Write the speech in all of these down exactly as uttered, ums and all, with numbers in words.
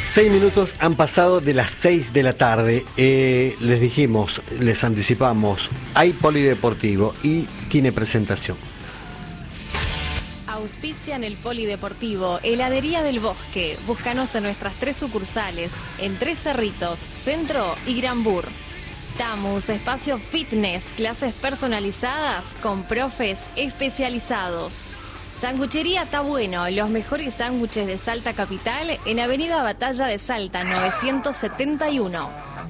Seis minutos han pasado de las seis de la tarde. Eh, les dijimos, les anticipamos, hay polideportivo y tiene presentación. Auspician el Polideportivo, Heladería del Bosque. Búscanos en nuestras tres sucursales, en Tres Cerritos, Centro y Granbur. Tamus, espacio fitness, clases personalizadas con profes especializados. Sanguchería Está Bueno, los mejores sándwiches de Salta Capital en Avenida Batalla de Salta, novecientos setenta y uno.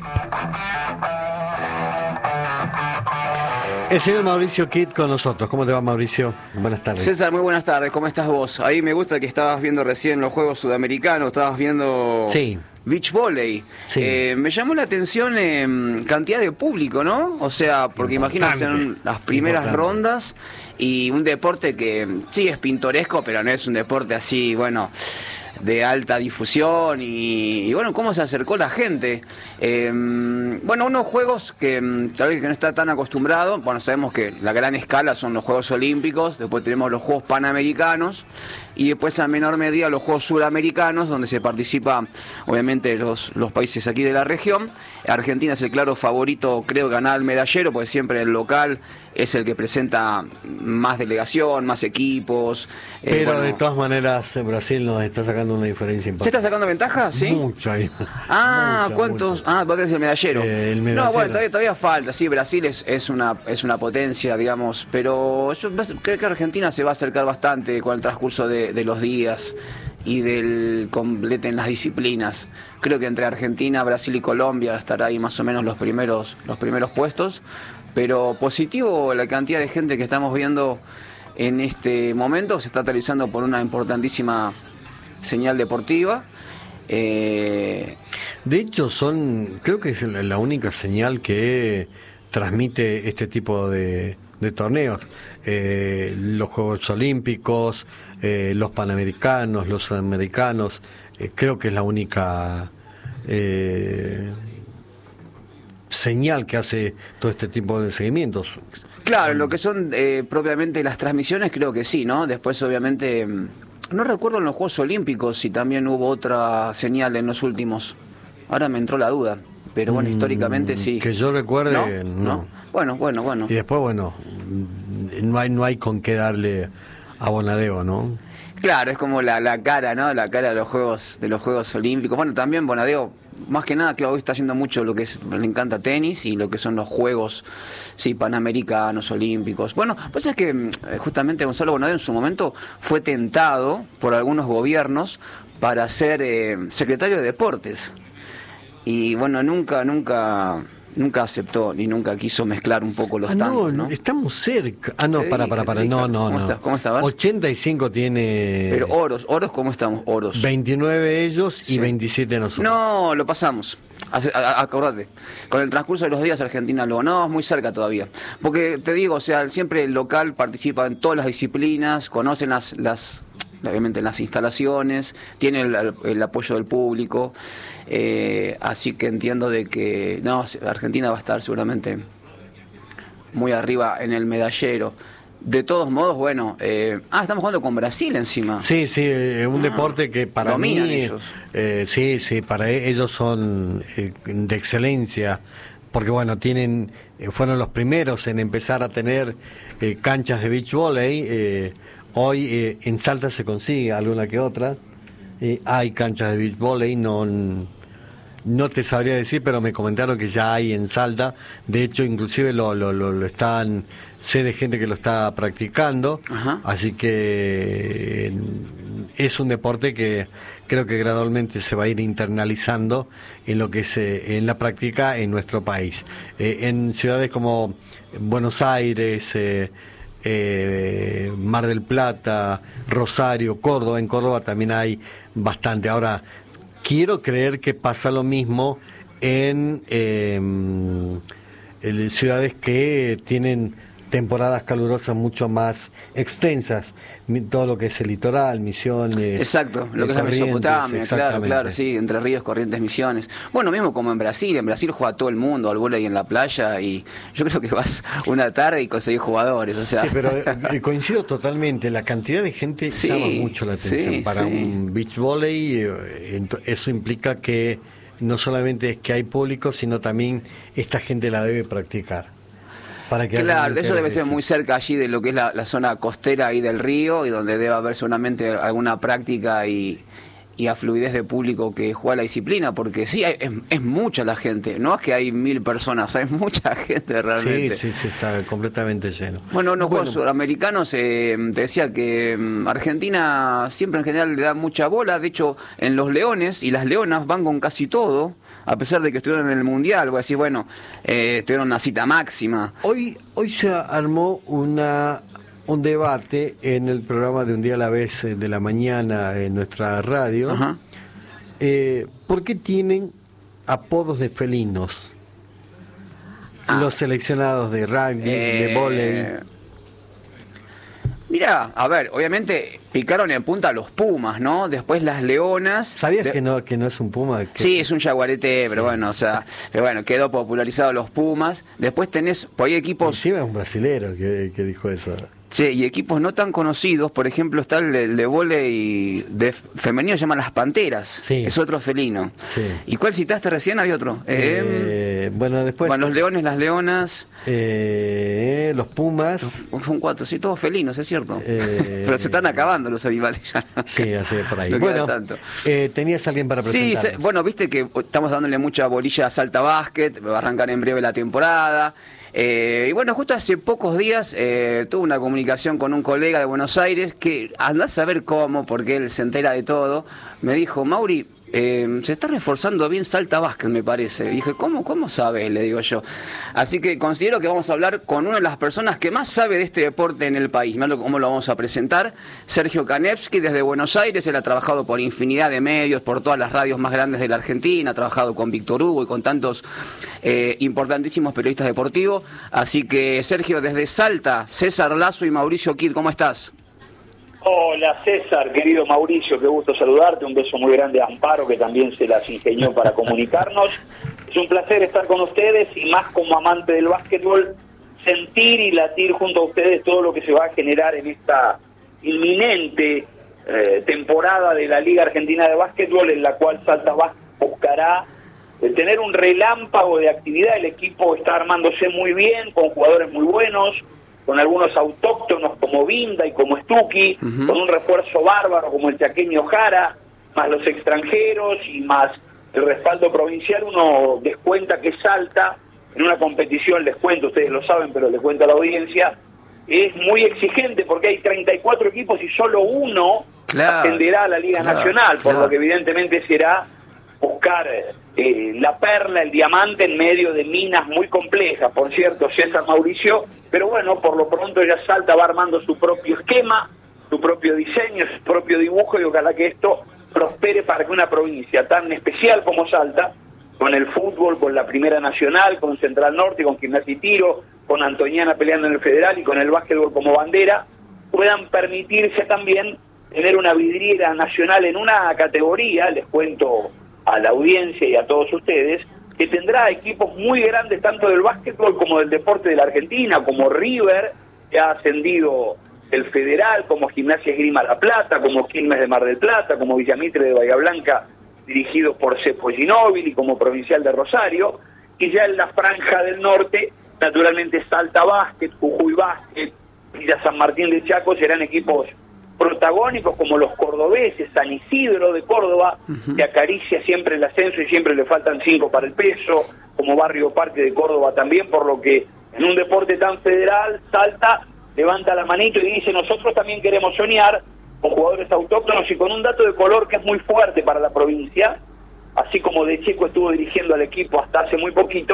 El señor Mauricio Kidd con nosotros. ¿Cómo te va, Mauricio? Buenas tardes. César, muy buenas tardes. ¿Cómo estás vos? Ahí me gusta que estabas viendo recién los Juegos Sudamericanos, estabas viendo sí. Beach Volley. Sí. Eh, me llamó la atención eh, cantidad de público, ¿no? O sea, porque imagino que son las primeras Importante. rondas y un deporte que sí es pintoresco, pero no es un deporte así, bueno, de alta difusión y, y bueno, cómo se acercó la gente. Eh, bueno, unos juegos que tal vez que no está tan acostumbrado, bueno, sabemos que la gran escala son los Juegos Olímpicos, después tenemos los Juegos Panamericanos y después a menor medida los Juegos Suramericanos, donde se participa obviamente los, los países aquí de la región. Argentina es el claro favorito, creo, ganar el medallero, porque siempre el local es el que presenta más delegación, más equipos. Eh, Pero bueno, de todas maneras, Brasil nos está sacando una diferencia ¿se importante. está sacando ventaja? ¿Sí? Mucha. Ah, mucha, ¿cuántos? mucha. Ah, vos tenés el medallero. Eh, el medallero. No, bueno, todavía, todavía falta. Sí, Brasil es, es, una, es una potencia, digamos, pero yo creo que Argentina se va a acercar bastante con el transcurso de, de los días y del complete en las disciplinas. Creo que entre Argentina, Brasil y Colombia estará ahí más o menos los primeros, los primeros puestos, pero positivo la cantidad de gente que estamos viendo en este momento. Se está realizando por una importantísima señal deportiva. Eh... De hecho, son, creo que es la la única señal que transmite este tipo de, de torneos. Eh, los Juegos Olímpicos, eh, los Panamericanos, los Sudamericanos, eh, creo que es la única eh, señal que hace todo este tipo de seguimientos. Claro, lo que son eh, propiamente las transmisiones, creo que sí, ¿no? Después, obviamente, no recuerdo en los Juegos Olímpicos si también hubo otra señal en los últimos. Ahora me entró la duda, pero bueno, históricamente sí. Que yo recuerde, ¿No? no. ¿No? Bueno, bueno, bueno. Y después, bueno, no hay, no hay con qué darle a Bonadeo, ¿no? Claro, es como la, la cara, ¿no? La cara de los Juegos de los Juegos Olímpicos. Bueno, también Bonadeo, más que nada, claro, hoy está haciendo mucho lo que es, le encanta tenis y lo que son los Juegos, sí, Panamericanos, Olímpicos. Bueno, pues es que eh, justamente Gonzalo Bonadeo en su momento fue tentado por algunos gobiernos para ser eh, secretario de Deportes. Y bueno, nunca, nunca, nunca aceptó ni nunca quiso mezclar un poco los ah, no, tantos, ¿no? Estamos cerca. Ah, no, Te para, dije, para, te para. dije. No, no, ¿Cómo no. está? ¿Cómo está? A ver. ochenta y cinco tiene. Pero oros, oros, ¿cómo estamos? Oros. veintinueve ellos y Sí. veintisiete nosotros. No, lo pasamos. Hace- a- a- Acordate, con el transcurso de los días Argentina lo no, es muy cerca todavía. Porque te digo, o sea, siempre el local participa en todas las disciplinas, conocen las, las obviamente las instalaciones, tiene el, el- el apoyo del público, eh, así que entiendo de que no, Argentina va a estar seguramente muy arriba en el medallero. De todos modos, bueno, eh, ah, estamos jugando con Brasil encima. Sí, sí, es un Ah, deporte que para dominan mí, ellos. eh, sí, sí, para e- ellos son eh, de excelencia, porque bueno, tienen, eh, fueron los primeros en empezar a tener eh, canchas de beach volley. Eh, hoy eh, en Salta se consigue alguna que otra. Eh, hay canchas de beach volley, no, no te sabría decir, pero me comentaron que ya hay en Salta. De hecho, inclusive lo, lo, lo, lo están, sé de gente que lo está practicando. Ajá. Así que eh, es un deporte que creo que gradualmente se va a ir internalizando en lo que es eh, en la práctica en nuestro país. Eh, en ciudades como Buenos Aires, eh, eh, Mar del Plata, Rosario, Córdoba, en Córdoba también hay bastante. Ahora, quiero creer que pasa lo mismo en, eh, en ciudades que tienen temporadas calurosas mucho más extensas, todo lo que es el litoral, Misiones. Exacto, lo que es la Mesopotamia, claro, claro, sí, Entre Ríos, Corrientes, Misiones. Bueno, mismo como en Brasil, en Brasil juega todo el mundo al vóley en la playa y yo creo que vas una tarde y conseguís jugadores, o sea. Sí, pero coincido totalmente, la cantidad de gente sí, llama mucho la atención. Sí, para sí. un beach volley, eso implica que no solamente es que hay público, sino también esta gente la debe practicar. Para que claro, eso debe ser muy cerca allí de lo que es la, la zona costera ahí del río y donde debe haber seguramente alguna práctica y, y a fluidez de público que juega la disciplina, porque sí, hay, es, es mucha la gente, no es que hay mil personas, hay mucha gente realmente. Sí, sí, sí, está completamente lleno. Bueno, los bueno, juegos sudamericanos, eh, te decía que um, Argentina siempre en general le da mucha bola, de hecho en los Leones y las Leonas van con casi todo, a pesar de que estuvieron en el Mundial, voy a decir, bueno, eh, estuvieron una cita máxima. Hoy, hoy se armó una... un debate en el programa de Un Día a la Vez de la mañana en nuestra radio. Ajá. Eh, ¿Por qué tienen apodos de felinos ah. los seleccionados de rugby, eh, de vóley? Mirá, a ver, obviamente picaron en punta los pumas, ¿no? Después las leonas. ¿Sabías de... que no que no es un puma? Que... Sí, es un jaguarete, pero sí. bueno, o sea, pero bueno, quedó popularizado los pumas. Después tenés, pues hay equipos... Encima es un brasilero que, que dijo eso. Sí, y equipos no tan conocidos, por ejemplo, está el de, de vóley de femenino, se llama Las Panteras, sí. es otro felino. Sí. ¿Y cuál citaste recién? Había otro. Eh, eh, bueno, después... Bueno, los leones, las leonas... Eh, los pumas... Son cuatro, sí, todos felinos, es cierto. Eh, Pero se están acabando los animales ya. No sí, así por ahí. No bueno, tanto. Eh, ¿tenías alguien para presentarnos? Sí, se, bueno, viste que estamos dándole mucha bolilla a Salta Básquet, va a arrancar en breve la temporada... Eh, y bueno, justo hace pocos días eh, tuve una comunicación con un colega de Buenos Aires que andás a ver cómo, porque él se entera de todo, me dijo, Mauri, eh, se está reforzando bien Salta Básquet, me parece. Y dije, ¿cómo, cómo sabes? Le digo yo. Así que considero que vamos a hablar con una de las personas que más sabe de este deporte en el país. Mirá cómo lo vamos a presentar. Sergio Kanevsky, desde Buenos Aires. Él ha trabajado por infinidad de medios, por todas las radios más grandes de la Argentina. Ha trabajado con Víctor Hugo y con tantos eh, importantísimos periodistas deportivos. Así que, Sergio, desde Salta, César Lazo y Mauricio Kidd, ¿cómo estás? Hola César, querido Mauricio, qué gusto saludarte, un beso muy grande a Amparo que también se las ingenió para comunicarnos. Es un placer estar con ustedes y más como amante del básquetbol, sentir y latir junto a ustedes todo lo que se va a generar en esta inminente eh, temporada de la Liga Argentina de Básquetbol, en la cual Salta Básquet buscará eh, tener un relámpago de actividad. El equipo está armándose muy bien, con jugadores muy buenos, con algunos autóctonos como Vinda y como Stucky, uh-huh. con un refuerzo bárbaro como el chaqueño Jara, más los extranjeros y más el respaldo provincial. Uno descuenta que Salta, en una competición, les cuento, ustedes lo saben, pero les cuento a la audiencia, es muy exigente porque hay treinta y cuatro equipos y solo uno claro, ascenderá a la Liga claro, Nacional, por claro. lo que evidentemente será buscar eh, la perla, el diamante en medio de minas muy complejas, por cierto, César Mauricio, pero bueno, por lo pronto ya Salta va armando su propio esquema, su propio diseño, su propio dibujo, y ojalá que esto prospere para que una provincia tan especial como Salta, con el fútbol, con la Primera Nacional, con Central Norte, con Gimnasia y Tiro, con Antoniana peleando en el Federal y con el básquetbol como bandera, puedan permitirse también tener una vidriera nacional en una categoría, les cuento a la audiencia y a todos ustedes, que tendrá equipos muy grandes tanto del básquetbol como del deporte de la Argentina, como River, que ha ascendido el Federal, como Gimnasia Esgrima La Plata, como Quilmes de Mar del Plata, como Villamitre de Bahía Blanca, dirigido por Cepo Ginóbili, como Provincial de Rosario, y ya en la franja del norte, naturalmente Salta Básquet, Jujuy Básquet, Villa San Martín de Chaco serán equipos protagónicos como los cordobeses, San Isidro de Córdoba, uh-huh. que acaricia siempre el ascenso y siempre le faltan cinco para el peso, como Barrio Parque de Córdoba también, por lo que en un deporte tan federal, Salta levanta la manito y dice, nosotros también queremos soñar con jugadores autóctonos y con un dato de color que es muy fuerte para la provincia, así como De Chico estuvo dirigiendo al equipo hasta hace muy poquito,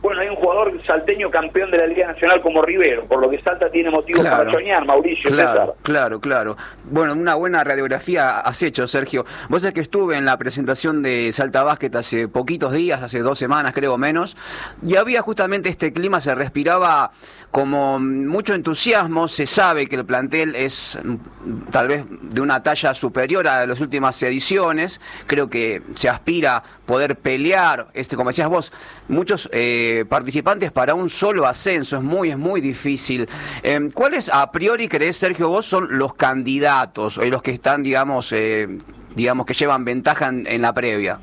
bueno, hay un jugador salteño campeón de la Liga Nacional como Rivero, por lo que Salta tiene motivos Claro. para soñar, Mauricio. Claro, César. claro, claro. Bueno, una buena radiografía has hecho, Sergio. Vos sabés que estuve en la presentación de Salta Básquet hace poquitos días, hace dos semanas creo menos, y había justamente este clima, se respiraba como mucho entusiasmo. Se sabe que el plantel es mm, tal vez de una talla superior a las últimas ediciones. Creo que se aspira a poder pelear, este, como decías vos, muchos eh, participantes para un solo ascenso. Es muy, es muy difícil. Eh, ¿Cuáles a priori crees, Sergio, vos son los candidatos, o los que están, digamos, eh, digamos que llevan ventaja en, en la previa?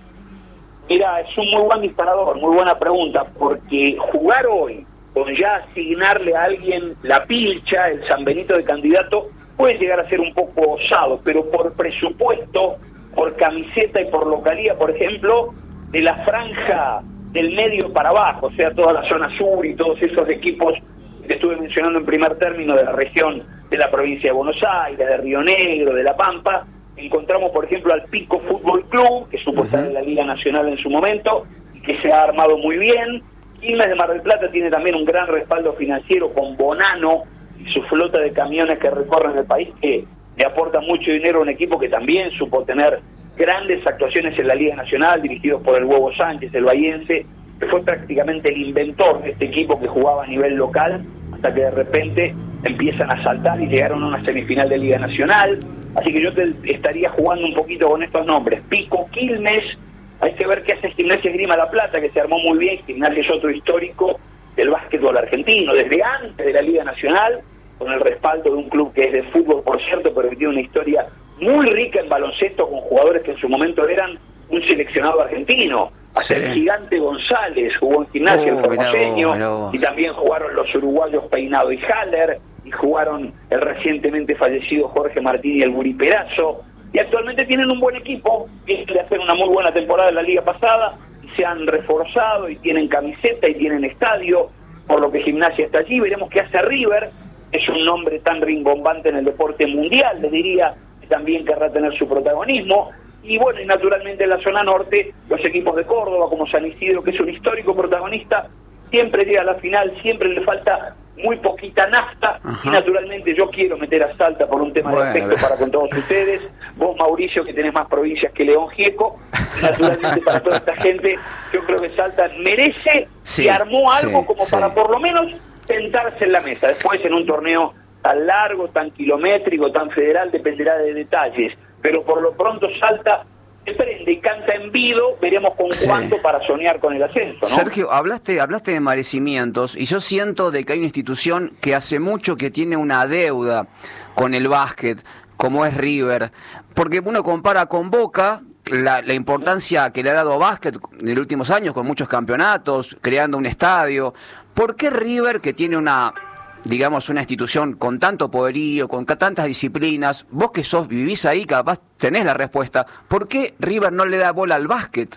Mira, es un muy buen disparador, muy buena pregunta, porque jugar hoy con ya asignarle a alguien la pilcha, el San Benito de candidato, puede llegar a ser un poco osado, pero por presupuesto, por camiseta y por localía, por ejemplo, de la franja del medio para abajo, o sea, toda la zona sur y todos esos equipos que estuve mencionando en primer término de la región de la provincia de Buenos Aires, de Río Negro, de La Pampa, encontramos, por ejemplo, al Pico Fútbol Club, que supo estar en la Liga Nacional en su momento, y que se ha armado muy bien. Quilmes de Mar del Plata tiene también un gran respaldo financiero con Bonano y su flota de camiones que recorren el país, que le aporta mucho dinero a un equipo que también supo tener grandes actuaciones en la Liga Nacional, dirigidos por el Huevo Sánchez, el bahiense, que fue prácticamente el inventor de este equipo que jugaba a nivel local, hasta que de repente empiezan a saltar y llegaron a una semifinal de Liga Nacional. Así que yo te estaría jugando un poquito con estos nombres. Pico, Quilmes, hay que ver qué hace Gimnasia Esgrima La Plata, que se armó muy bien. Gimnasia es otro histórico del básquetbol argentino, desde antes de la Liga Nacional, con el respaldo de un club que es de fútbol, por cierto, pero que tiene una historia muy rica en baloncesto, con jugadores que en su momento eran un seleccionado argentino. Hasta sí. El Gigante González jugó en Gimnasia, oh, el formoseño, y también jugaron los uruguayos Peinado y Haller, y jugaron el recientemente fallecido Jorge Martín y el Guri Perazo, y actualmente tienen un buen equipo, que de hacer una muy buena temporada en la liga pasada, y se han reforzado, y tienen camiseta, y tienen estadio, por lo que Gimnasia está allí. Veremos qué hace River, es un nombre tan rimbombante en el deporte mundial, les diría, que también querrá tener su protagonismo. Y bueno, y naturalmente en la zona norte, los equipos de Córdoba, como San Isidro, que es un histórico protagonista, siempre llega a la final, siempre le falta muy poquita nafta. Ajá. Y naturalmente yo quiero meter a Salta por un tema bueno, de respeto para con todos ustedes, vos, Mauricio, que tenés más provincias que León Gieco, y naturalmente para toda esta gente, yo creo que Salta merece sí, y armó algo sí, como sí. para por lo menos sentarse en la mesa. Después, en un torneo tan largo, tan kilométrico, tan federal, dependerá de detalles, pero por lo pronto Salta se prende y canta en vivo. Veremos con sí. cuánto para soñar con el ascenso, ¿no? Sergio, hablaste hablaste de merecimientos, y yo siento de que hay una institución que hace mucho que tiene una deuda con el básquet, como es River, porque uno compara con Boca la, la importancia que le ha dado a básquet en los últimos años, con muchos campeonatos, creando un estadio. ¿Por qué River, que tiene una, digamos, una institución con tanto poderío, con tantas disciplinas, vos que sos, vivís ahí, capaz tenés la respuesta, ¿por qué River no le da bola al básquet?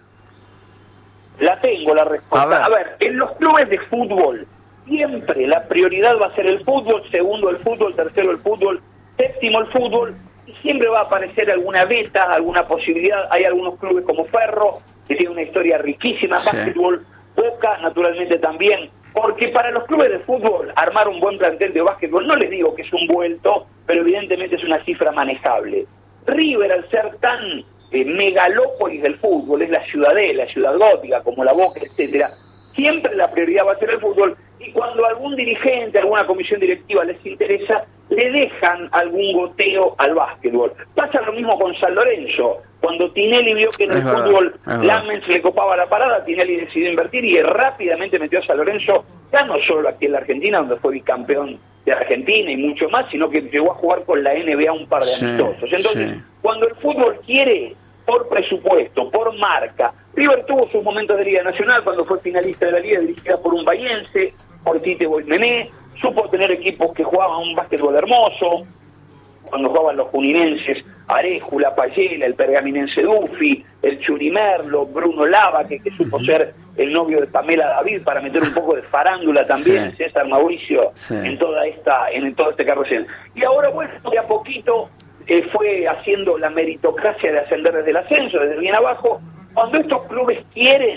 La tengo la respuesta. A ver, a ver en los clubes de fútbol, siempre la prioridad va a ser el fútbol, segundo el fútbol, tercero el fútbol, séptimo el fútbol, y siempre va a aparecer alguna beta, alguna posibilidad. Hay algunos clubes como Ferro, que tiene una historia riquísima en sí. básquetbol, Boca, naturalmente también. Porque para los clubes de fútbol, armar un buen plantel de básquetbol, no les digo que es un vuelto, pero evidentemente es una cifra manejable. River, al ser tan eh, megalópolis del fútbol, es la ciudadela, ciudad gótica, como la Boca, etcétera, siempre la prioridad va a ser el fútbol, y cuando algún dirigente, alguna comisión directiva les interesa, le dejan algún goteo al básquetbol. Pasa lo mismo con San Lorenzo. Cuando Tinelli vio que en el es fútbol Lamens le copaba la parada, Tinelli decidió invertir y rápidamente metió a San Lorenzo, ya no solo aquí en la Argentina, donde fue bicampeón de Argentina y mucho más, sino que llegó a jugar con la N B A un par de sí, amistosos. Entonces, sí. cuando el fútbol quiere, por presupuesto, por marca, River tuvo sus momentos de Liga Nacional cuando fue finalista de la Liga, dirigida por un bahiense, por Tite Boimene, supo tener equipos que jugaban un básquetbol hermoso, cuando jugaban los juninenses, Arejula, Payela, el pergaminense Duffy, el Churimerlo, Bruno Lava, que, que supo uh-huh. ser el novio de Pamela David, para meter un poco de farándula también, sí. César Mauricio, sí. en toda esta, en todo este carrusel. Y ahora, bueno, de a poquito eh, fue haciendo la meritocracia de ascender desde el ascenso, desde bien abajo. Cuando estos clubes quieren,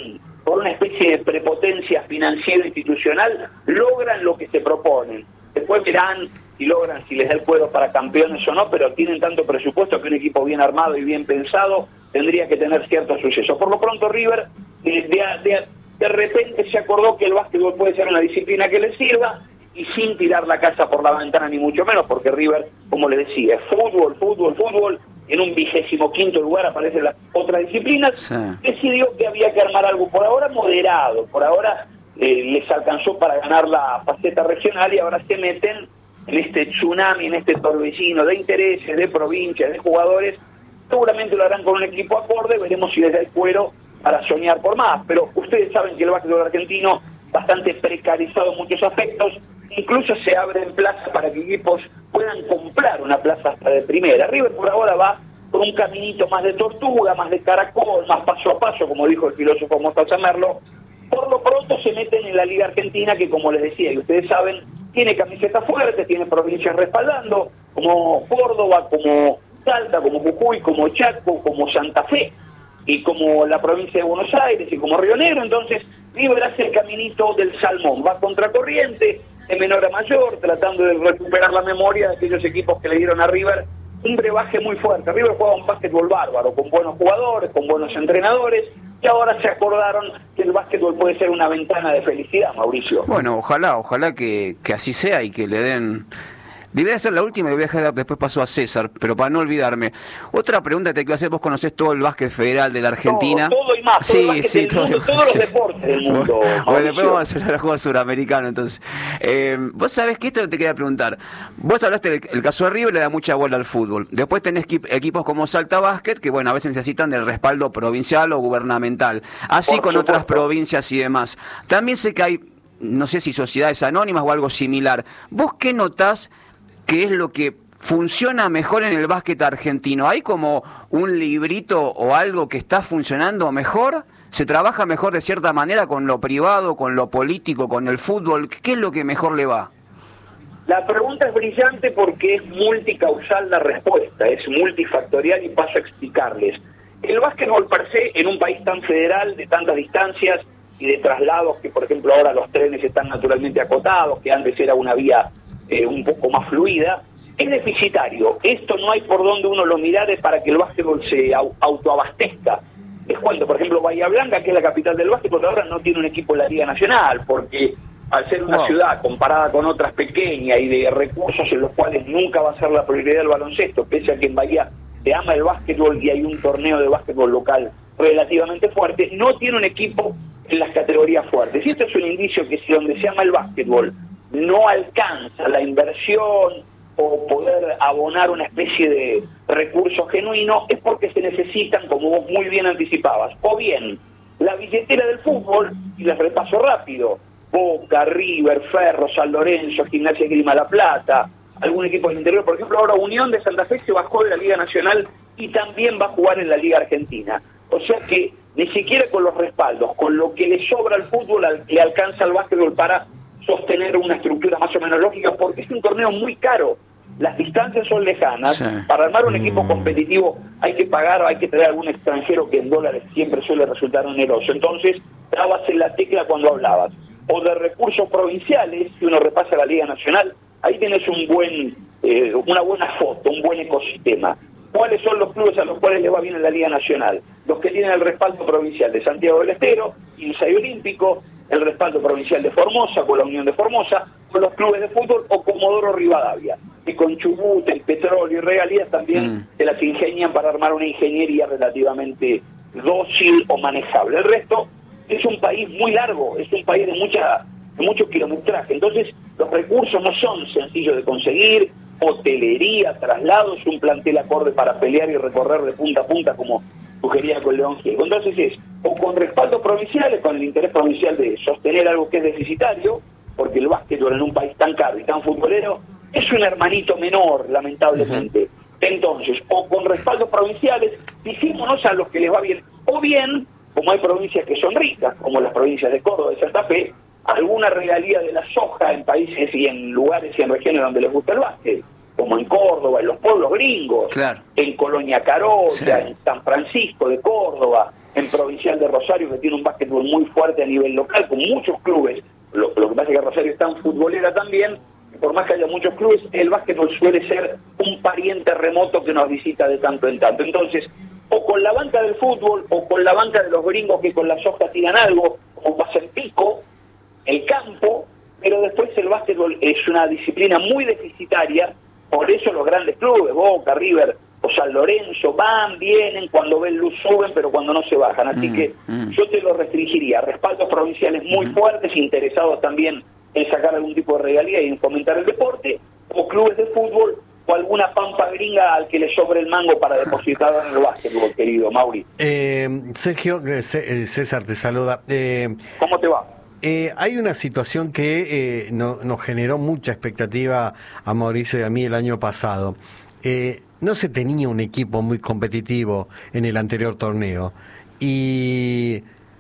por una especie de prepotencia financiera institucional, logran lo que se proponen. Después verán si logran, si les da el cuero para campeones o no, pero tienen tanto presupuesto que un equipo bien armado y bien pensado tendría que tener cierto suceso. Por lo pronto River de, de, de, de repente se acordó que el básquetbol puede ser una disciplina que le sirva, y sin tirar la casa por la ventana ni mucho menos, porque River, como le decía, es fútbol, fútbol, fútbol, en un vigésimo quinto lugar aparecen las otras disciplinas, sí. Decidió que había que armar algo por ahora moderado, por ahora eh, les alcanzó para ganar la faceta regional y ahora se meten en este tsunami, en este torbellino de intereses, de provincias, de jugadores. Seguramente lo harán con un equipo acorde, veremos si les da el cuero para soñar por más, pero ustedes saben que el básquetbol argentino bastante precarizado en muchos aspectos, incluso se abren plazas para que equipos puedan comprar una plaza hasta de primera. River por ahora va por un caminito más de tortuga, más de caracol, más paso a paso, como dijo el filósofo Mostaza Merlo. Por lo pronto se meten en la Liga Argentina, que como les decía, y ustedes saben, tiene camisetas fuertes, tiene provincias respaldando, como Córdoba, como Salta, como Jujuy, como Chaco, como Santa Fe, y como la provincia de Buenos Aires, y como Río Negro. Entonces River hace el caminito del salmón, va contracorriente, de menor a mayor, tratando de recuperar la memoria de aquellos equipos que le dieron a River un brebaje muy fuerte. River juega un básquetbol bárbaro, con buenos jugadores, con buenos entrenadores, y ahora se acordaron que el básquetbol puede ser una ventana de felicidad, Mauricio. Bueno, ojalá, ojalá que, que así sea y que le den... Debería ser la última y voy a dejar, después pasó a César, pero para no olvidarme. Otra pregunta que te quiero hacer, vos conocés todo el básquet federal de la Argentina. Todo, todo y más, todo sí, el sí, del todo mundo, todos los deportes del mundo. Bueno, bueno, después vamos a hacer el juego suramericano, entonces. Eh, vos sabés que esto te quería preguntar. Vos hablaste del el caso de River, le da mucha bola al fútbol. Después tenés equipos como Salta Básquet, que bueno, a veces necesitan del respaldo provincial o gubernamental. Así con otras provincias y demás. También sé que hay, no sé si sociedades anónimas o algo similar. ¿Vos qué notás qué es lo que funciona mejor en el básquet argentino? ¿Hay como un librito o algo que está funcionando mejor? ¿Se trabaja mejor de cierta manera con lo privado, con lo político, con el fútbol? ¿Qué es lo que mejor le va? La pregunta es brillante porque es multicausal la respuesta, es multifactorial y paso a explicarles. El básquetbol per se, en un país tan federal, de tantas distancias y de traslados, que por ejemplo ahora los trenes están naturalmente acotados, que antes era una vía Eh, un poco más fluida, es deficitario. Esto no hay por donde uno lo mirare para que el básquetbol se au autoabastezca. Les cuento, por ejemplo, Bahía Blanca, que es la capital del básquetbol, ahora no tiene un equipo en la Liga Nacional, porque al ser una wow. ciudad comparada con otras pequeñas y de recursos en los cuales nunca va a ser la prioridad del baloncesto, pese a que en Bahía se ama el básquetbol y hay un torneo de básquetbol local relativamente fuerte, no tiene un equipo en las categorías fuertes. Y esto es un indicio que si donde se ama el básquetbol no alcanza la inversión o poder abonar una especie de recurso genuino, es porque se necesitan, como vos muy bien anticipabas, o bien la billetera del fútbol, y les repaso rápido: Boca, River, Ferro, San Lorenzo, Gimnasia Grima La Plata, algún equipo del interior. Por ejemplo, ahora Unión de Santa Fe se bajó de la Liga Nacional y también va a jugar en la Liga Argentina. O sea que ni siquiera con los respaldos, con lo que le sobra al fútbol, al, le alcanza al básquetbol para sostener una estructura más o menos lógica, porque es un torneo muy caro, las distancias son lejanas, sí. Para armar un equipo competitivo hay que pagar, hay que traer algún extranjero que en dólares siempre suele resultar oneroso. Entonces, dabas en la tecla cuando hablabas, o de recursos provinciales, si uno repasa la Liga Nacional, ahí tienes un buen, eh, una buena foto, un buen ecosistema. ¿Cuáles son los clubes a los cuales le va bien en la Liga Nacional? Los que tienen el respaldo provincial de Santiago del Estero, Insay Olímpico, el respaldo provincial de Formosa, con la Unión de Formosa, con los clubes de fútbol o Comodoro Rivadavia, y con Chubut, el petróleo y regalías también mm. se las ingenian para armar una ingeniería relativamente dócil o manejable. El resto es un país muy largo, es un país de mucha de mucho kilometraje, entonces los recursos no son sencillos de conseguir, hotelería, traslados, un plantel acorde para pelear y recorrer de punta a punta como sugería con León Gieco. Entonces es o con respaldos provinciales, con el interés provincial de sostener algo que es deficitario, porque el básquetbol en un país tan caro y tan futbolero es un hermanito menor, lamentablemente. Uh-huh. Entonces, o con respaldos provinciales, fijémonos a los que les va bien, o bien, como hay provincias que son ricas, como las provincias de Córdoba y Santa Fe, alguna regalía de la soja en países y en lugares y en regiones donde les gusta el básquet, como en Córdoba, en los pueblos gringos, claro. En Colonia Carolla, sí. En San Francisco de Córdoba, en en Provincial de Rosario, que tiene un básquetbol muy fuerte a nivel local, con muchos clubes. Lo, lo que pasa es que Rosario es tan futbolera también, por más que haya muchos clubes, el básquetbol suele ser un pariente remoto que nos visita de tanto en tanto. Entonces, o con la banca del fútbol, o con la banca de los gringos que con las hojas tiran algo, como pasa en Pico, el campo, pero después el básquetbol es una disciplina muy deficitaria, por eso los grandes clubes, Boca, River o San Lorenzo, van, vienen, cuando ven luz suben, pero cuando no se bajan. Así mm, que mm. yo te lo restringiría. Respaldos provinciales muy mm. fuertes, interesados también en sacar algún tipo de regalía y en fomentar el deporte, o clubes de fútbol, o alguna pampa gringa al que le sobre el mango para depositar en el básquetbol, querido Mauri. Eh, Sergio, César te saluda. Eh, ¿Cómo te va? Eh, hay una situación que eh, no, nos generó mucha expectativa a Mauricio y a mí el año pasado. Eh, no se tenía un equipo muy competitivo en el anterior torneo y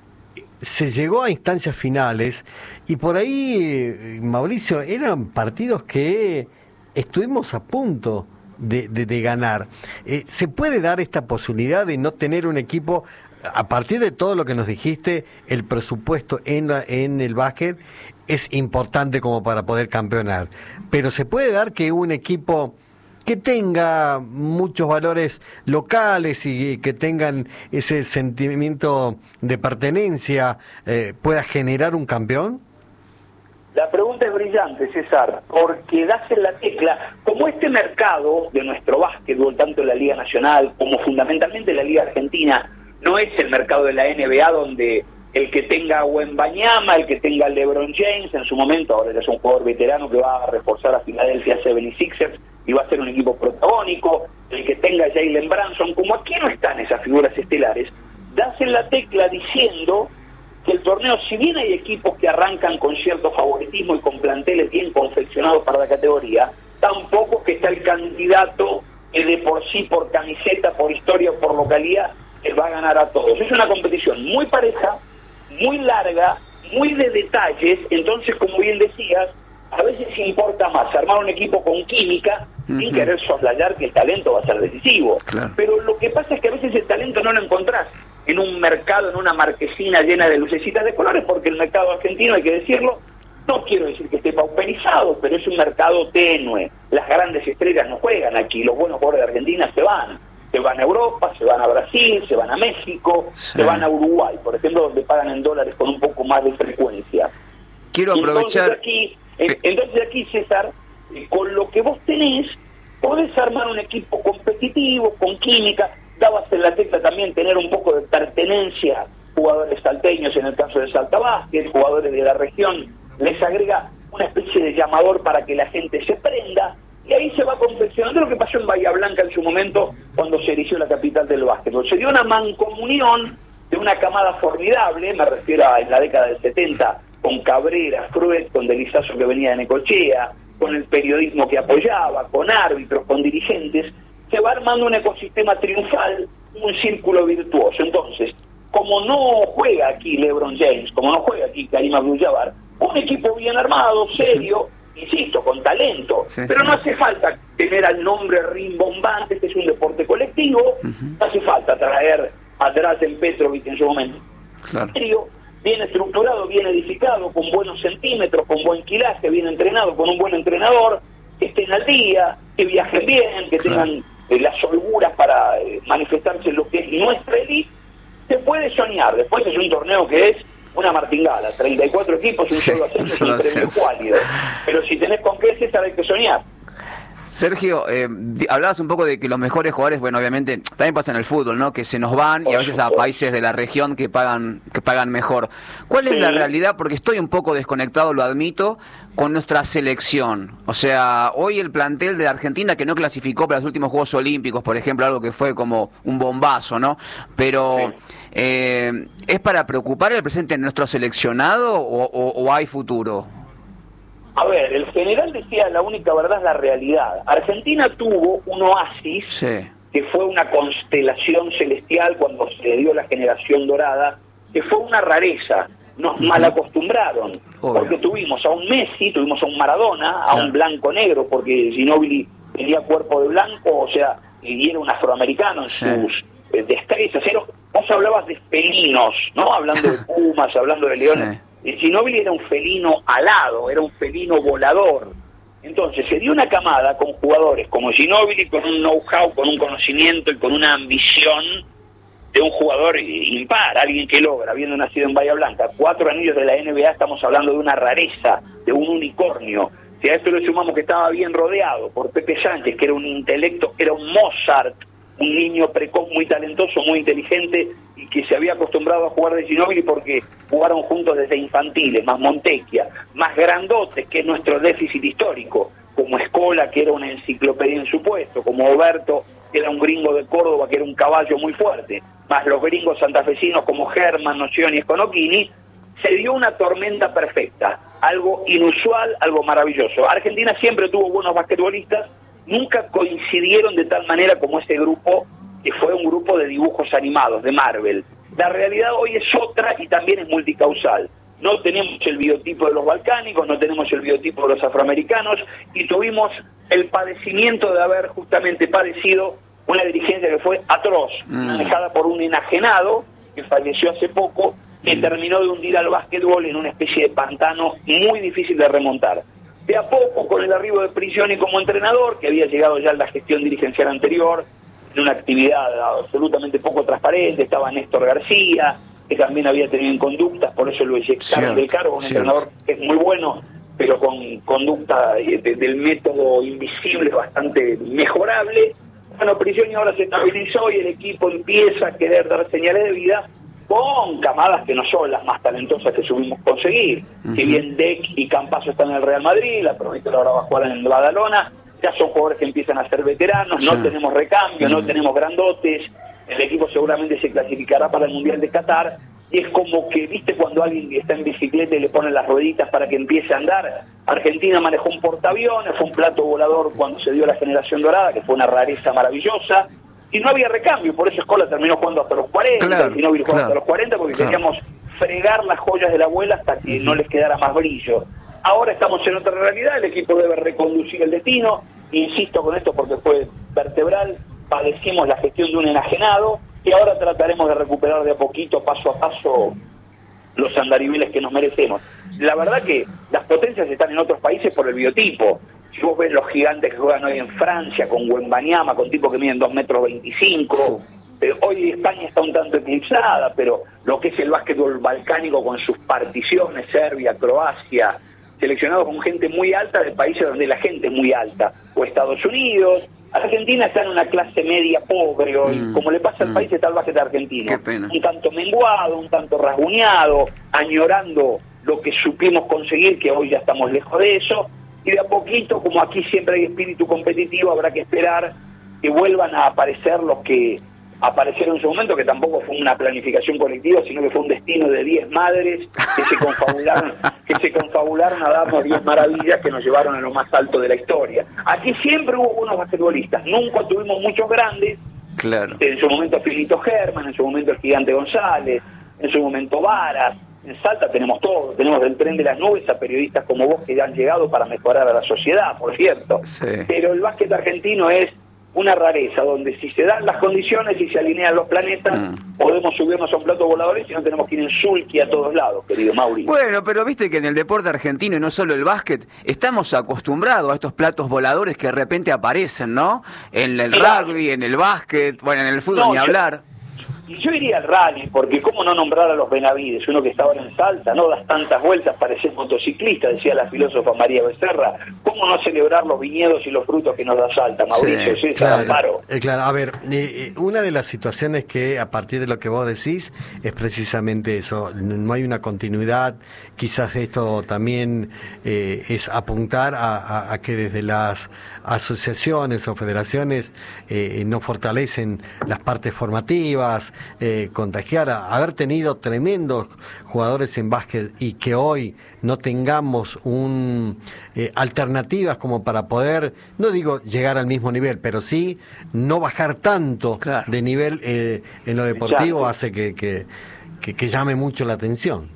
se llegó a instancias finales y por ahí, Mauricio, eran partidos que estuvimos a punto de, de, de ganar. Eh, ¿Se puede dar esta posibilidad de no tener un equipo? A partir de todo lo que nos dijiste, el presupuesto en, la, en el básquet es importante como para poder campeonar, pero ¿se puede dar que un equipo que tenga muchos valores locales y que tengan ese sentimiento de pertenencia eh, pueda generar un campeón? La pregunta es brillante, César, porque das en la tecla, como este mercado de nuestro básquetbol, tanto en la Liga Nacional como fundamentalmente en la Liga Argentina, no es el mercado de la N B A donde el que tenga a Wembanyama, el que tenga a LeBron James, en su momento, ahora es un jugador veterano que va a reforzar a Philadelphia setenta y seis ers y va a ser un equipo protagónico, el que tenga a Jalen Brunson, como aquí no están esas figuras estelares, das en la tecla diciendo que el torneo, si bien hay equipos que arrancan con cierto favoritismo y con planteles bien confeccionados para la categoría, tampoco que está el candidato que de por sí, por camiseta, por historia o por localidad, él va a ganar a todos. Es una competición muy pareja, muy larga, muy de detalles, entonces, como bien decías, a veces importa más armar un equipo con química, uh-huh. sin querer soslayar que el talento va a ser decisivo. Claro. Pero lo que pasa es que a veces el talento no lo encontrás en un mercado, en una marquesina llena de lucecitas de colores, porque el mercado argentino, hay que decirlo, no quiero decir que esté pauperizado, pero es un mercado tenue. Las grandes estrellas no juegan aquí, los buenos jugadores de Argentina se van. Se van a Europa, se van a Brasil, se van a México, sí. se van a Uruguay, por ejemplo, donde pagan en dólares con un poco más de frecuencia. Quiero aprovechar... Entonces aquí, eh, entonces aquí César, eh, con lo que vos tenés, podés armar un equipo competitivo, con química, dabas en la tecla también tener un poco de pertenencia, jugadores salteños en el caso de Salta Básquet, jugadores de la región, les agrega una especie de llamador para que la gente se prenda, y ahí se va confeccionando lo que pasó en Bahía Blanca en su momento cuando se erigió la capital del básquetbol. Se dio una mancomunión de una camada formidable, me refiero a en la década del setenta, con Cabrera, Fruet, con Delizazo que venía de Necochea, con el periodismo que apoyaba, con árbitros, con dirigentes, se va armando un ecosistema triunfal, un círculo virtuoso. Entonces, como no juega aquí LeBron James, como no juega aquí Karim Abdul-Jabbar, un equipo bien armado, serio, insisto, con talento, sí, pero sí. no hace falta tener al nombre rimbombante, este es un deporte colectivo, uh-huh. no hace falta traer a Drazen Petrovic en su momento. Claro. Serio, bien estructurado, bien edificado, con buenos centímetros, con buen quilaje, bien entrenado, con un buen entrenador, que estén al día, que viajen bien, que claro. tengan eh, las holguras para eh, manifestarse en lo que es nuestra elite, se puede soñar. Después es un torneo que es una martingala, treinta y cuatro equipos, un sí, solo ascenso y un premio cuálido. Pero si tenés con qué, César, hay que soñar. Sergio, eh, hablabas un poco de que los mejores jugadores, bueno, obviamente, también pasa en el fútbol, ¿no? Que se nos van y a veces a países de la región que pagan que pagan mejor. ¿Cuál es sí. la realidad? Porque estoy un poco desconectado, lo admito, con nuestra selección. O sea, hoy el plantel de Argentina que no clasificó para los últimos Juegos Olímpicos, por ejemplo, algo que fue como un bombazo, ¿no? Pero, sí. eh, ¿es para preocupar el presente de nuestro seleccionado o, o, o hay futuro? A ver, el general decía, la única verdad es la realidad. Argentina tuvo un oasis, sí. que fue una constelación celestial cuando se dio la generación dorada, que fue una rareza. Nos uh-huh. malacostumbraron, Obvio. porque tuvimos a un Messi, tuvimos a un Maradona, a claro. un blanco-negro, porque Ginóbili tenía cuerpo de blanco, o sea, y era un afroamericano en sí. sus eh, destrezas. Era, vos hablabas de felinos, ¿no? Hablando de pumas, hablando de leones. Sí. El Ginóbili era un felino alado, era un felino volador. Entonces se dio una camada con jugadores como Ginóbili, con un know-how, con un conocimiento y con una ambición de un jugador impar, alguien que logra, habiendo nacido en Bahía Blanca, cuatro anillos de la N B A, estamos hablando de una rareza, de un unicornio. Si a esto le sumamos que estaba bien rodeado por Pepe Sánchez, que era un intelecto, era un Mozart, un niño precoz muy talentoso, muy inteligente, y que se había acostumbrado a jugar de Ginóbili porque jugaron juntos desde infantiles, más Montecchia, más grandotes, que es nuestro déficit histórico, como Escola, que era una enciclopedia en su puesto, como Oberto, que era un gringo de Córdoba, que era un caballo muy fuerte, más los gringos santafesinos como Germán, Nocioni y Sconocchini. Se dio una tormenta perfecta, algo inusual, algo maravilloso. Argentina siempre tuvo buenos basquetbolistas, nunca coincidieron de tal manera como ese grupo, que fue un grupo de dibujos animados, de Marvel. La realidad hoy es otra y también es multicausal. No tenemos el biotipo de los balcánicos, no tenemos el biotipo de los afroamericanos, y tuvimos el padecimiento de haber justamente padecido una dirigencia que fue atroz, mm. manejada por un enajenado que falleció hace poco, que mm. terminó de hundir al básquetbol en una especie de pantano muy difícil de remontar. De a poco, con el arribo de Prigioni como entrenador, que había llegado ya en la gestión dirigencial anterior, en una actividad absolutamente poco transparente, estaba Néstor García, que también había tenido inconductas, por eso lo eyectaron del cargo, un cierto. entrenador que es muy bueno, pero con conducta de, de, del método invisible bastante mejorable. Bueno, Prigioni ahora se estabilizó y el equipo empieza a querer dar señales de vida con camadas que no son las más talentosas que subimos conseguir. Uh-huh. Si bien Deck y Campazzo están en el Real Madrid, la prometedora ahora va a jugar en el Badalona, ya son jugadores que empiezan a ser veteranos, sí. no tenemos recambio, uh-huh. no tenemos grandotes, el equipo seguramente se clasificará para el Mundial de Qatar, y es como que, viste, cuando alguien está en bicicleta y le ponen las rueditas para que empiece a andar. Argentina manejó un portaaviones, fue un plato volador cuando se dio la generación dorada, que fue una rareza maravillosa, y no había recambio, por eso Escola terminó jugando hasta los cuarenta, claro, y no vino jugando claro, hasta los cuarenta, porque claro. queríamos fregar las joyas de la abuela hasta que uh-huh. no les quedara más brillo. Ahora estamos en otra realidad, el equipo debe reconducir el destino, insisto con esto porque fue vertebral, padecimos la gestión de un enajenado, y ahora trataremos de recuperar de a poquito, paso a paso, los andariveles que nos merecemos. La verdad que las potencias están en otros países por el biotipo. Si vos ves los gigantes que juegan hoy en Francia, con Wembanyama, con tipos que miden dos metros veinticinco, pero hoy España está un tanto eclipsada, pero lo que es el básquetbol balcánico con sus particiones, Serbia, Croacia, seleccionado con gente muy alta de países donde la gente es muy alta, o Estados Unidos. Argentina está en una clase media pobre hoy, mm, como le pasa al mm. país está el básquet argentino. Qué pena. Un tanto menguado, un tanto rasguñado, añorando lo que supimos conseguir, que hoy ya estamos lejos de eso, y de a poquito, como aquí siempre hay espíritu competitivo, habrá que esperar que vuelvan a aparecer los que aparecieron en su momento, que tampoco fue una planificación colectiva, sino que fue un destino de diez madres que se confabularon, que se confabularon a darnos diez maravillas que nos llevaron a lo más alto de la historia. Aquí siempre hubo buenos basquetbolistas, nunca tuvimos muchos grandes, claro. en su momento Filito Germán, en su momento el Gigante González, en su momento Varas. En Salta tenemos todo, tenemos del tren de las nubes a periodistas como vos que han llegado para mejorar a la sociedad, por cierto. Sí. Pero el básquet argentino es una rareza, donde si se dan las condiciones y se alinean los planetas, mm. podemos subirnos a un plato volador y no tenemos que ir en sulky a todos lados, querido Mauri. Bueno, pero viste que en el deporte argentino, y no solo el básquet, estamos acostumbrados a estos platos voladores que de repente aparecen, ¿no? En el claro. rugby, en el básquet, bueno, en el fútbol no, ni yo... hablar. Yo iría al rally, porque cómo no nombrar a los Benavides, uno que está ahora en Salta, no das tantas vueltas, pareces motociclista, decía la filósofa María Becerra. ¿Cómo no celebrar los viñedos y los frutos que nos da Salta, Mauricio? Sí, claro, Amparo. Eh, claro, a ver, eh, una de las situaciones que a partir de lo que vos decís es precisamente eso, no hay una continuidad, quizás esto también eh, es apuntar a, a, a que desde las asociaciones o federaciones eh, no fortalecen las partes formativas, Eh, contagiar, a haber tenido tremendos jugadores en básquet y que hoy no tengamos un eh, alternativas como para poder, no digo llegar al mismo nivel, pero sí no bajar tanto claro. de nivel eh, en lo deportivo, Exacto. hace que, que, que, que llame mucho la atención.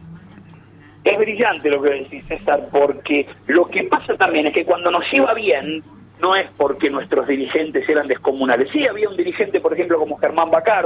Es brillante lo que decís, César, porque lo que pasa también es que cuando nos iba bien, no es porque nuestros dirigentes eran descomunales. Sí, había un dirigente, por ejemplo, como Germán Baccaro,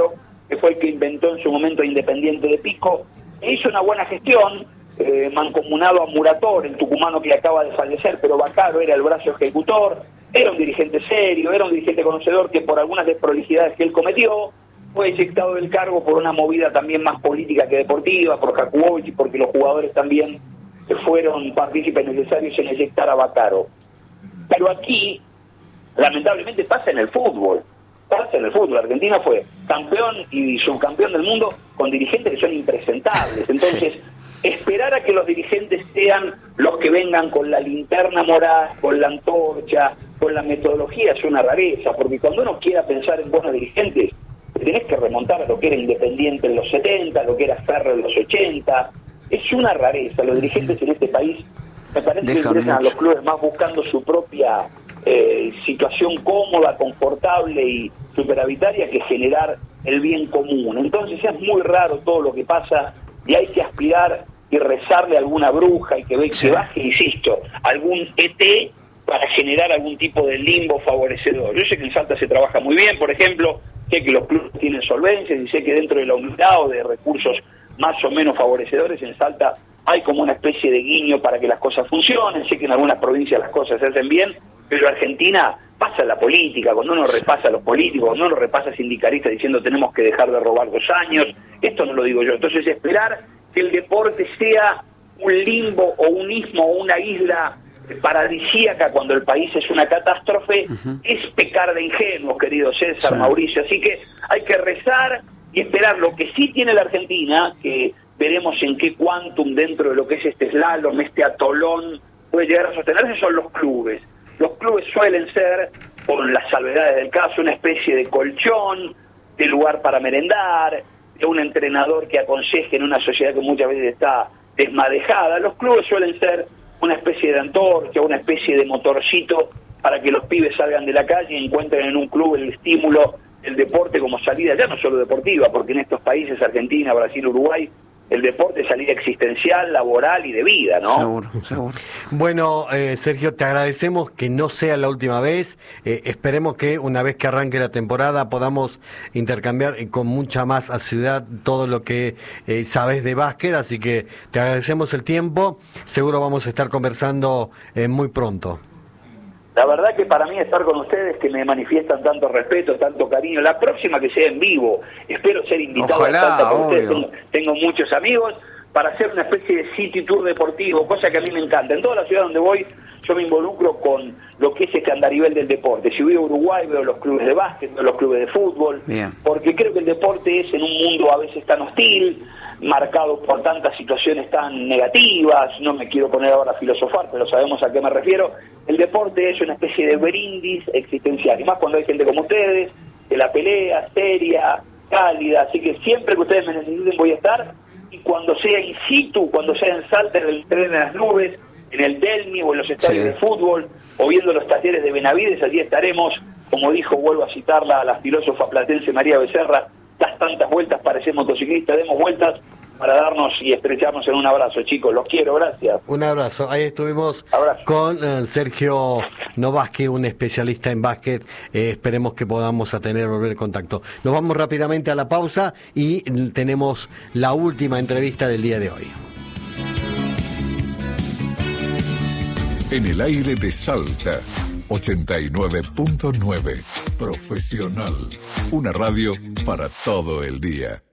que fue el que inventó en su momento Independiente de Pico, e hizo una buena gestión, eh, mancomunado a Murator, el tucumano que acaba de fallecer, pero Vaccaro era el brazo ejecutor, era un dirigente serio, era un dirigente conocedor que por algunas desprolijidades que él cometió, fue eyectado del cargo por una movida también más política que deportiva, por Jakubowicz, porque los jugadores también fueron partícipes necesarios en eyectar a Vaccaro. Pero aquí, lamentablemente, pasa en el fútbol. Pasa en el fútbol. Argentina fue campeón y subcampeón del mundo con dirigentes que son impresentables. Entonces, sí. esperar a que los dirigentes sean los que vengan con la linterna moral, con la antorcha, con la metodología, es una rareza, porque cuando uno quiera pensar en buenos dirigentes, tenés que remontar a lo que era Independiente en los setenta, a lo que era Ferro en los ochenta. Es una rareza. Los dirigentes en este país me parece que interesan a los clubes más buscando su propia eh, situación cómoda, confortable y superavitaria que generar el bien común. Entonces es muy raro todo lo que pasa y hay que aspirar y rezarle a alguna bruja y que, ve, sí. que baje, insisto, algún E T para generar algún tipo de limbo favorecedor. Yo sé que en Salta se trabaja muy bien, por ejemplo, sé que los clubes tienen solvencias y sé que dentro de la humildad o de recursos más o menos favorecedores en Salta hay como una especie de guiño para que las cosas funcionen. Sé que en algunas provincias las cosas se hacen bien, pero Argentina pasa la política, cuando uno repasa a los políticos, cuando uno repasa a sindicalistas diciendo tenemos que dejar de robar dos años, esto no lo digo yo. Entonces esperar que el deporte sea un limbo o un istmo o una isla paradisíaca cuando el país es una catástrofe, uh-huh. es pecar de ingenuo, querido César, sí. Mauricio, así que hay que rezar y esperar. Lo que sí tiene la Argentina, que veremos en qué quantum dentro de lo que es este slalom, este atolón, puede llegar a sostenerse, son los clubes. Los clubes suelen ser, con las salvedades del caso, una especie de colchón, de lugar para merendar, de un entrenador que aconseje en una sociedad que muchas veces está desmadejada. Los clubes suelen ser una especie de antorcha, una especie de motorcito para que los pibes salgan de la calle y encuentren en un club el estímulo del deporte como salida, ya no solo deportiva, porque en estos países, Argentina, Brasil, Uruguay, el deporte es salida existencial, laboral y de vida, ¿no? Seguro, seguro. Bueno, eh, Sergio, te agradecemos que no sea la última vez. Eh, esperemos que una vez que arranque la temporada podamos intercambiar eh, con mucha más asiduidad todo lo que eh, sabes de básquet, así que te agradecemos el tiempo. Seguro vamos a estar conversando eh, muy pronto. La verdad que para mí estar con ustedes, que me manifiestan tanto respeto, tanto cariño, la próxima que sea en vivo, espero ser invitado. Ojalá, a Salta por ustedes, tengo, tengo muchos amigos, para hacer una especie de city tour deportivo, cosa que a mí me encanta. En toda la ciudad donde voy, yo me involucro con lo que es este andarivel del deporte. Si voy a Uruguay, veo los clubes de básquet, veo los clubes de fútbol, bien. Porque creo que el deporte es en un mundo a veces tan hostil, marcado por tantas situaciones tan negativas, no me quiero poner ahora a filosofar, pero sabemos a qué me refiero. El deporte es una especie de brindis existencial, y más cuando hay gente como ustedes, que la pelea, seria, cálida, así que siempre que ustedes me necesiten voy a estar, y cuando sea in situ, cuando sea en Salta, en el tren de las nubes, en el Delmi o en los estadios sí. de fútbol, o viendo los talleres de Benavides, allí estaremos, como dijo, vuelvo a citarla, a la filósofa platense María Becerra, das tantas vueltas para ser motociclista, demos vueltas para darnos y estrecharnos en un abrazo, chicos, los quiero, gracias. Un abrazo, ahí estuvimos abrazo. con eh, Sergio Novásquez, un especialista en básquet, eh, esperemos que podamos a tener, volver en contacto. Nos vamos rápidamente a la pausa y tenemos la última entrevista del día de hoy. En el aire de Salta, ochenta y nueve punto nueve, Profesional, una radio para todo el día.